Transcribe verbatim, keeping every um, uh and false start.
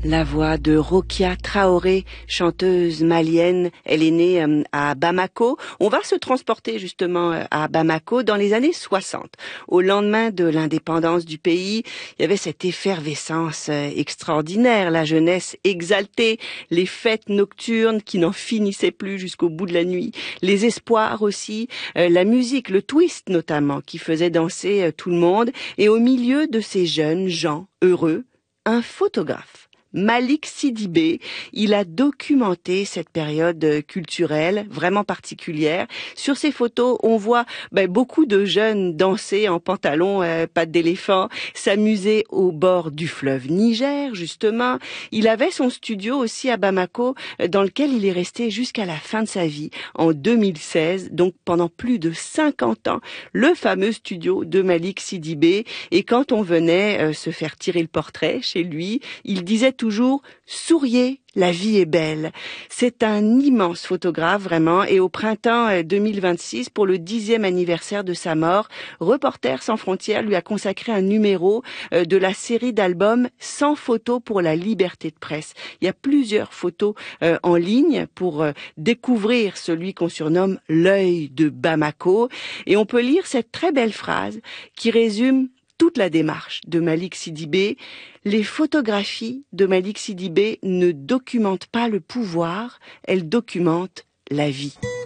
La voix de Rokia Traoré, chanteuse malienne. Elle est née euh, à Bamako. On va se transporter justement euh, à Bamako dans les années soixante. Au lendemain de l'indépendance du pays, il y avait cette effervescence euh, extraordinaire, la jeunesse exaltée, les fêtes nocturnes qui n'en finissaient plus jusqu'au bout de la nuit, les espoirs aussi, euh, la musique, le twist notamment, qui faisait danser euh, tout le monde. Et au milieu de ces jeunes gens heureux, un photographe. Malik Sidibé, il a documenté cette période culturelle vraiment particulière. Sur ces photos, on voit ben, beaucoup de jeunes danser en pantalon, euh, pattes d'éléphant, s'amuser au bord du fleuve Niger, justement. Il avait son studio aussi à Bamako, dans lequel il est resté jusqu'à la fin de sa vie, en deux mille seize, donc pendant plus de cinquante ans, le fameux studio de Malik Sidibé. Et quand on venait euh, se faire tirer le portrait chez lui, il disait toujours « Souriez, la vie est belle ». C'est un immense photographe vraiment, et au printemps deux mille vingt-six, pour le dixième anniversaire de sa mort, Reporters sans frontières lui a consacré un numéro de la série d'albums cent photos pour la liberté de presse. Il y a plusieurs photos euh, en ligne pour euh, découvrir celui qu'on surnomme l'œil de Bamako, et on peut lire cette très belle phrase qui résume toute la démarche de Malik Sidibé. Les photographies de Malik Sidibé ne documentent pas le pouvoir, elles documentent la vie.